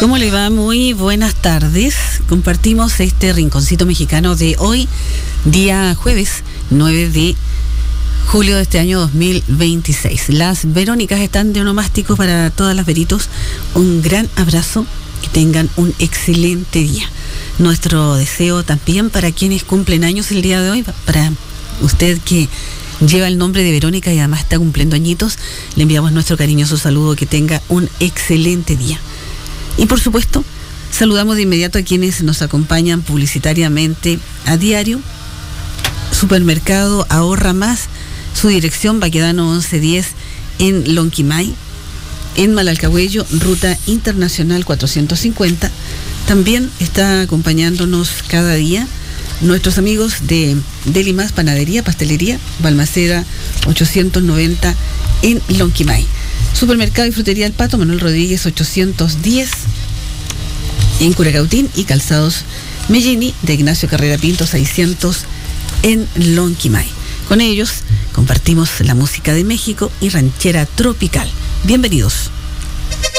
¿Cómo le va? Muy buenas tardes. Compartimos este rinconcito mexicano de hoy, día jueves 9 de julio de este año 2026. Las Verónicas están de onomástico para todas las veritos. Un gran abrazo, que tengan un excelente día. Nuestro deseo también para quienes cumplen años el día de hoy, para usted que lleva el nombre de Verónica y además está cumpliendo añitos, le enviamos nuestro cariñoso saludo, que tenga un excelente día. Y por supuesto, saludamos de inmediato a quienes nos acompañan publicitariamente a diario. Supermercado Ahorra Más, su dirección Baquedano 1110 en Lonquimay, en Malalcahuello, ruta internacional 450. También está acompañándonos cada día nuestros amigos de Delimas Panadería, Pastelería, Balmaceda 890 en Lonquimay. Supermercado y Frutería El Pato, Manuel Rodríguez 810 en Curacautín, y Calzados Mellini de Ignacio Carrera Pinto 600 en Lonquimay. Con ellos compartimos la música de México y ranchera tropical. Bienvenidos.